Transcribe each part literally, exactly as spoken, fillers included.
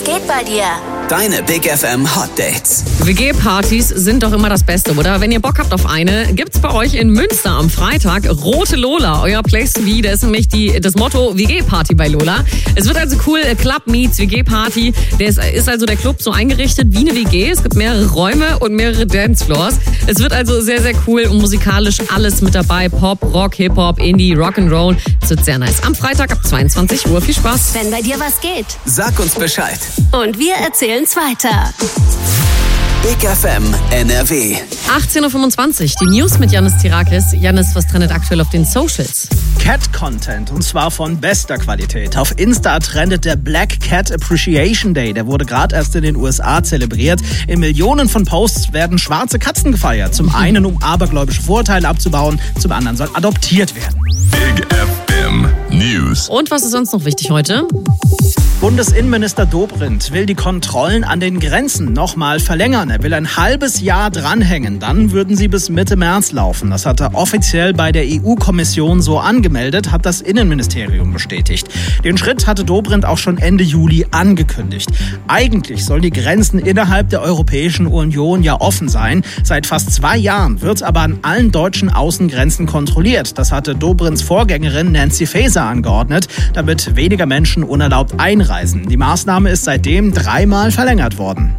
Was geht bei dir? Deine Big F M Hot Dates. W G-Partys sind doch immer das Beste, oder? Wenn ihr Bock habt auf eine, gibt's bei euch in Münster am Freitag Rote Lola, euer Place to be. Da ist nämlich die, das Motto W G-Party bei Lola. Es wird also cool, Club meets W G-Party. Der ist, ist also der Club so eingerichtet wie eine W G. Es gibt mehrere Räume und mehrere Dancefloors. Es wird also sehr, sehr cool und musikalisch alles mit dabei. Pop, Rock, Hip-Hop, Indie, Rock'n'Roll. Es wird sehr nice. Am Freitag ab zweiundzwanzig Uhr. Viel Spaß. Wenn bei dir was geht. Sag uns Bescheid. Und wir erzählen's weiter. Big F M N R W. achtzehn Uhr fünfundzwanzig, die News mit Yannis Tirakis. Yannis, was trendet aktuell auf den Socials? Cat-Content, und zwar von bester Qualität. Auf Insta trendet der Black Cat Appreciation Day. Der wurde gerade erst in den U S A zelebriert. In Millionen von Posts werden schwarze Katzen gefeiert. Zum einen, um abergläubische Vorurteile abzubauen, zum anderen soll adoptiert werden. Big F M News. Und was ist sonst noch wichtig heute? Bundesinnenminister Dobrindt will die Kontrollen an den Grenzen nochmal verlängern. Er will ein halbes Jahr dranhängen. Dann würden sie bis Mitte März laufen. Das hat er offiziell bei der E U-Kommission so angemeldet, hat das Innenministerium bestätigt. Den Schritt hatte Dobrindt auch schon Ende Juli angekündigt. Eigentlich sollen die Grenzen innerhalb der Europäischen Union ja offen sein. Seit fast zwei Jahren wird aber an allen deutschen Außengrenzen kontrolliert. Das hatte Dobrindts Vorgängerin Nancy Faeser angeordnet, damit weniger Menschen unerlaubt einreisen. Die Maßnahme ist seitdem dreimal verlängert worden.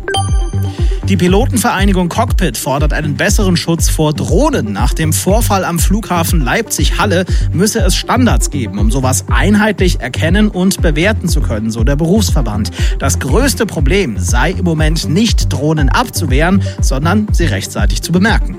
Die Pilotenvereinigung Cockpit fordert einen besseren Schutz vor Drohnen. Nach dem Vorfall am Flughafen Leipzig-Halle müsse es Standards geben, um sowas einheitlich erkennen und bewerten zu können, so der Berufsverband. Das größte Problem sei im Moment nicht Drohnen abzuwehren, sondern sie rechtzeitig zu bemerken.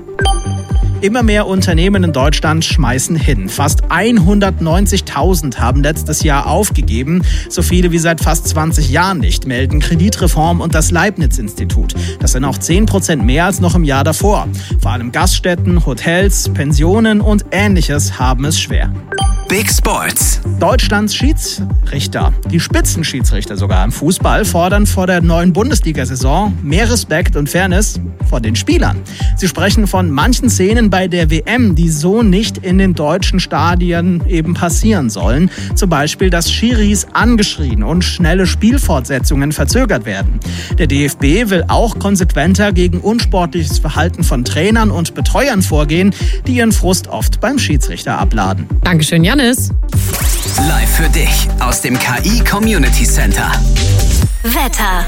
Immer mehr Unternehmen in Deutschland schmeißen hin. Fast hundertneunzigtausend haben letztes Jahr aufgegeben. So viele wie seit fast zwanzig Jahren nicht, melden Kreditreform und das Leibniz-Institut. Das sind auch zehn Prozent mehr als noch im Jahr davor. Vor allem Gaststätten, Hotels, Pensionen und Ähnliches haben es schwer. Big Sports. Deutschlands Schiedsrichter, die Spitzenschiedsrichter sogar im Fußball, fordern vor der neuen Bundesliga-Saison mehr Respekt und Fairness vor den Spielern. Sie sprechen von manchen Szenen bei der W M, die so nicht in den deutschen Stadien eben passieren sollen. Zum Beispiel, dass Schiris angeschrien und schnelle Spielfortsetzungen verzögert werden. Der D F B will auch konsequenter gegen unsportliches Verhalten von Trainern und Betreuern vorgehen, die ihren Frust oft beim Schiedsrichter abladen. Dankeschön, Yannis. Live für dich aus dem K I Community Center. Wetter.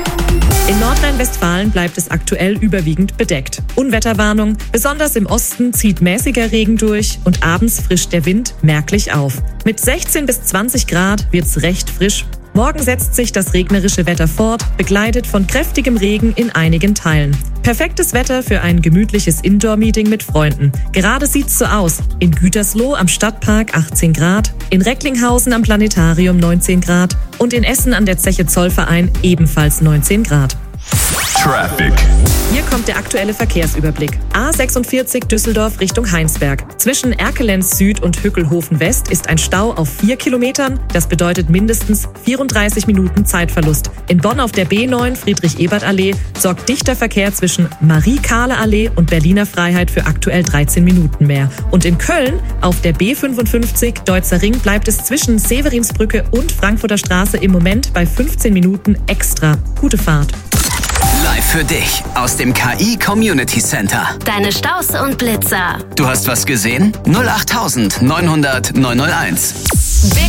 In Nordrhein-Westfalen bleibt es aktuell überwiegend bedeckt. Unwetterwarnung, besonders im Osten zieht mäßiger Regen durch und abends frischt der Wind merklich auf. Mit sechzehn bis zwanzig Grad wird's recht frisch. Morgen setzt sich das regnerische Wetter fort, begleitet von kräftigem Regen in einigen Teilen. Perfektes Wetter für ein gemütliches Indoor-Meeting mit Freunden. Gerade sieht's so aus. In Gütersloh am Stadtpark achtzehn Grad, in Recklinghausen am Planetarium neunzehn Grad und in Essen an der Zeche Zollverein ebenfalls neunzehn Grad. Traffic. Hier kommt der aktuelle Verkehrsüberblick. A sechsundvierzig Düsseldorf Richtung Heinsberg. Zwischen Erkelenz Süd und Hückelhofen West ist ein Stau auf vier Kilometern. Das bedeutet mindestens vierunddreißig Minuten Zeitverlust. In Bonn auf der B neun Friedrich-Ebert-Allee sorgt dichter Verkehr zwischen Marie-Kahle-Allee und Berliner Freiheit für aktuell dreizehn Minuten mehr. Und in Köln auf der B fünfundfünfzig Deutzer Ring bleibt es zwischen Severinsbrücke und Frankfurter Straße im Moment bei fünfzehn Minuten extra. Gute Fahrt. Live für dich aus dem K I Community Center. Deine Staus und Blitzer. Du hast was gesehen? null acht neunhundert neunhunderteins. Big